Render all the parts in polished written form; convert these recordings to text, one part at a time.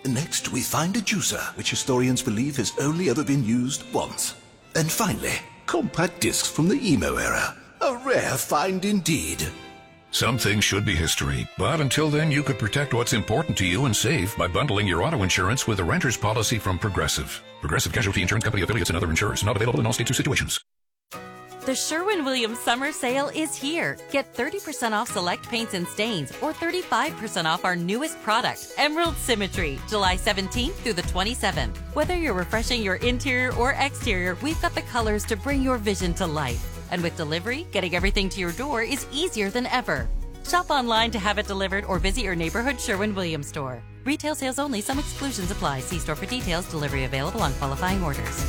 Next, we find a juicer, which historians believe has only ever been used once. And finally, compact discs from the emo era. A rare find indeed. Some things should be history, but until then you could protect what's important to you and save by bundling your auto insurance with a renter's policy from Progressive. Progressive Casualty Insurance Company affiliates and other insurers. Not available in all states or situations. The Sherwin-Williams Summer Sale is here. Get 30% off select paints and stains or 35% off our newest product, Emerald Symmetry, July 17th through the 27th. Whether you're refreshing your interior or exterior, we've got the colors to bring your vision to life. And with delivery, getting everything to your door is easier than ever. Shop online to have it delivered or visit your neighborhood Sherwin-Williams store. Retail sales only. Some exclusions apply. See store for details. Delivery available on qualifying orders.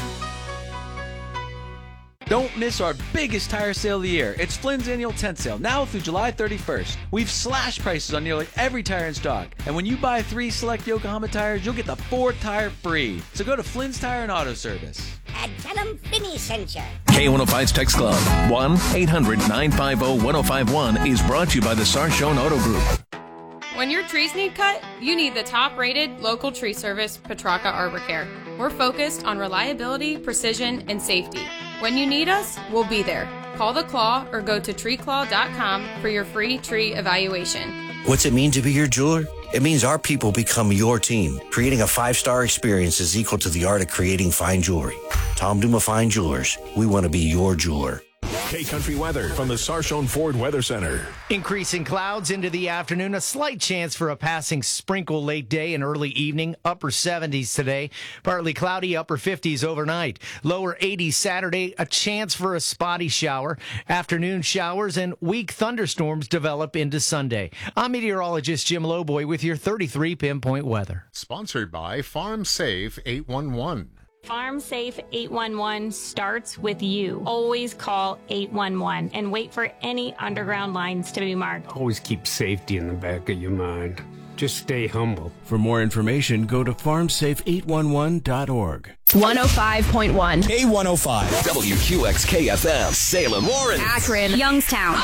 Don't miss our biggest tire sale of the year. It's Flynn's annual tent sale, now through July 31st. We've slashed prices on nearly every tire in stock. And when you buy 3 select Yokohama tires, you'll get the 4th tire free. So go to Flynn's Tire and Auto Service. And tell them Finney sent you. K105's Text Club, 1-800-950-1051, is brought to you by the Sarchone Auto Group. When your trees need cut, you need the top-rated local tree service, Petrarca Arbor Care. We're focused on reliability, precision, and safety. When you need us, we'll be there. Call The Claw or go to treeclaw.com for your free tree evaluation. What's it mean to be your jeweler? It means our people become your team. Creating a 5-star experience is equal to the art of creating fine jewelry. Tom Duma Fine Jewelers. We want to be your jeweler. K-Country weather from the Sarchone Ford Weather Center. Increasing clouds into the afternoon. A slight chance for a passing sprinkle late day and early evening. Upper 70s today. Partly cloudy, upper 50s overnight. Lower 80s Saturday. A chance for a spotty shower. Afternoon showers and weak thunderstorms develop into Sunday. I'm meteorologist Jim Lowboy with your 33 pinpoint weather. Sponsored by Farm Safe 811. Farm Safe 811 starts with you. Always call 811 and wait for any underground lines to be marked. Always keep safety in the back of your mind. Just stay humble. For more information, go to farmsafe811.org. 105.1. K105. WQXK-FM. Salem, Warren. Akron. Youngstown.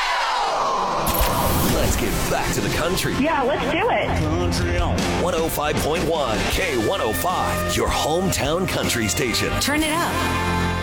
Let's get back to the country. Yeah, let's do it. Country on. 105.1 K105, your hometown country station. Turn it up.